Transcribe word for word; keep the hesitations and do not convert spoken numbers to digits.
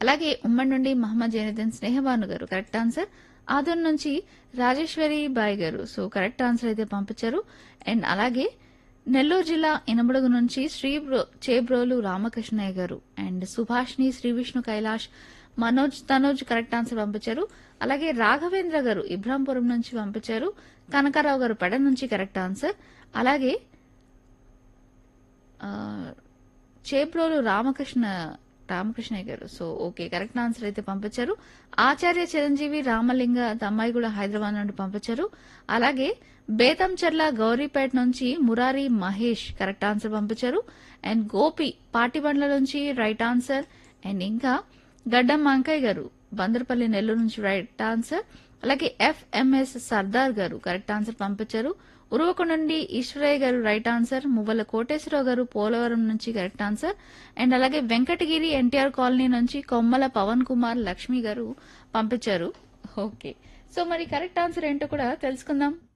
అలాగే ఉమ్మడి నుండి మహమ్మద్ జైనుద్దీన్ స్నేహబాను గారు కరెక్ట్ ఆన్సర్. ఆదోన్ నుంచి రాజేశ్వరి బాయ్ గారు సో కరెక్ట్ ఆన్సర్ అయితే పంపించారు. అండ్ అలాగే నెల్లూరు జిల్లా ఇనమడుగు నుంచి శ్రీ బ్రో చేబ్రోలు రామకృష్ణయ్య గారు and Subhashini Shri Vishnu Kailash Manoj Tanoj correct answer పంపించారు. అలాగే రాఘవేంద్ర గారు ఇబ్రాంపురం నుంచి పంపించారు. కనకారావు గారు పెడ నుంచి కరెక్ట్ ఆన్సర్. అలాగే ఆ, చేబ్రోలు రామకృష్ణ రామకృష్ణయ్య గారు సో ఓకే కరెక్ట్ ఆన్సర్ అయితే పంపించారు. ఆచార్య చిరంజీవి రామలింగ తమ్మాయిగూడ హైదరాబాద్ నుండి పంపించారు. అలాగే బేతంచెర్ల గౌరీపేట నుంచి మురారి మహేష్ కరెక్ట్ ఆన్సర్ పంపించారు. అండ్ గోపి పాటిబండ్ల నుంచి రైట్ ఆన్సర్. అండ్ ఇంకా గడ్డం మాంకయ్య గారు బందరపల్లి నెల్లూరు నుంచి రైట్ ఆన్సర్. అలాగే ఎఫ్ఎంఎస్ సర్దార్ గారు కరెక్ట్ ఆన్సర్ పంపించారు. ఉరువకొండ నుండి ఈశ్వరయ్య గారు రైట్ ఆన్సర్. మువ్వల కోటేశ్వరరావు గారు పోలవరం నుంచి కరెక్ట్ ఆన్సర్. అండ్ అలాగే వెంకటగిరి ఎన్టీఆర్ కాలనీ నుంచి కొమ్మల పవన్ కుమార్ లక్ష్మి గారు పంపించారు. ఓకే సో మరి కరెక్ట్ ఆన్సర్ ఏంటో కూడా తెలుసుకుందాం.